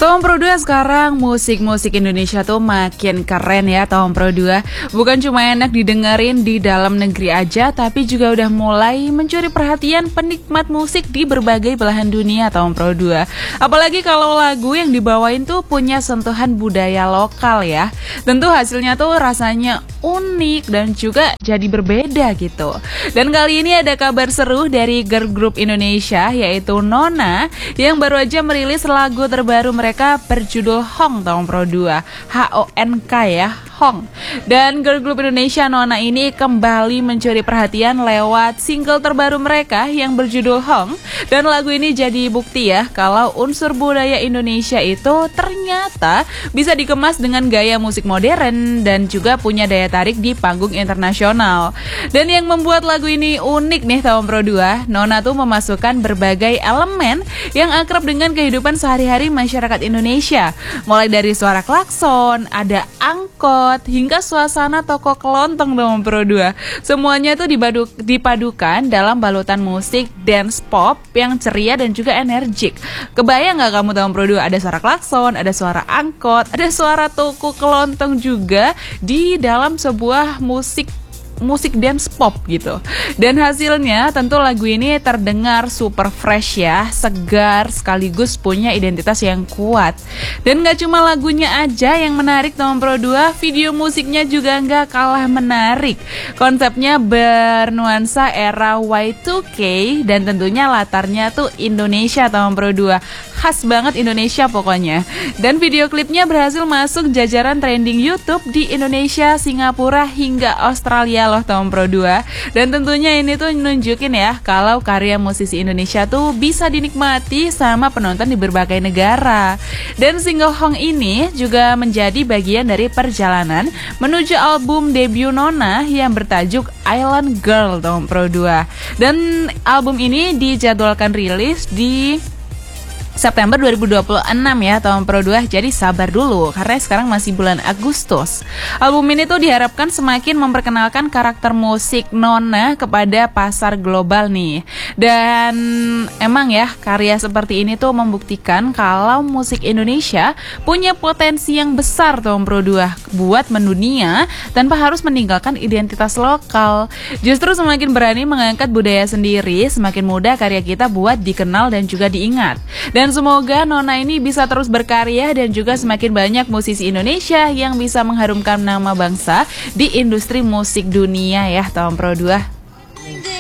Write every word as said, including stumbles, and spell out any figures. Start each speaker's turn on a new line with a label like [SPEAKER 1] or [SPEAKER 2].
[SPEAKER 1] Tahun Pro dua sekarang musik-musik Indonesia tuh makin keren ya Tahun Pro dua. Bukan cuma enak didengerin di dalam negeri aja, tapi juga udah mulai mencuri perhatian penikmat musik di berbagai belahan dunia Tahun Pro dua. Apalagi kalau lagu yang dibawain tuh punya sentuhan budaya lokal ya. Tentu hasilnya tuh rasanya unik dan juga jadi berbeda gitu. Dan kali ini ada kabar seru dari girl group Indonesia yaitu Nona yang baru aja merilis lagu terbaru mereka berjudul Hong Tahun Pro dua. H O N K ya, Hong. Dan girl group Indonesia Nona ini kembali mencuri perhatian lewat single terbaru mereka yang berjudul Hong. Dan lagu ini jadi bukti ya kalau unsur budaya Indonesia itu ternyata bisa dikemas dengan gaya musik modern dan juga punya daya tarik di panggung internasional. Dan yang membuat lagu ini unik nih Tahun Pro dua, Nona tuh memasukkan berbagai elemen yang akrab dengan kehidupan sehari-hari masyarakat Indonesia. Mulai dari suara klakson, ada angkot, hingga suasana toko kelontong Tahun Pro dua. Semuanya tuh dibadu, dipadukan dalam balutan musik dance pop yang ceria dan juga energik. Kebayang gak kamu Tahun Pro dua? Ada suara klakson, ada suara angkot, ada suara toko kelontong juga di dalam sebuah musik musik dance pop gitu. Dan hasilnya tentu lagu ini terdengar super fresh ya, segar sekaligus punya identitas yang kuat. Dan gak cuma lagunya aja yang menarik Tahun Pro dua, video musiknya juga gak kalah menarik. Konsepnya bernuansa era Y two K dan tentunya latarnya tuh Indonesia Tahun Pro dua. Khas banget Indonesia pokoknya. Dan video klipnya berhasil masuk jajaran trending YouTube di Indonesia, Singapura hingga Australia loh Tahun Pro dua. Dan tentunya ini tuh nunjukin ya kalau karya musisi Indonesia tuh bisa dinikmati sama penonton di berbagai negara. Dan single Hong ini juga menjadi bagian dari perjalanan menuju album debut Nona yang bertajuk Island Girl Tahun Pro dua. Dan album ini dijadwalkan rilis di September dua ribu dua puluh enam ya Tahun Pro dua, jadi sabar dulu karena sekarang masih bulan Agustus. Album ini tuh diharapkan semakin memperkenalkan karakter musik Nona kepada pasar global nih. Dan emang ya karya seperti ini tuh membuktikan kalau musik Indonesia punya potensi yang besar Tahun Pro dua buat mendunia tanpa harus meninggalkan identitas lokal. Justru semakin berani mengangkat budaya sendiri, semakin mudah karya kita buat dikenal dan juga diingat. Dan semoga Nona ini bisa terus berkarya dan juga semakin banyak musisi Indonesia yang bisa mengharumkan nama bangsa di industri musik dunia ya Tahun Pro dua.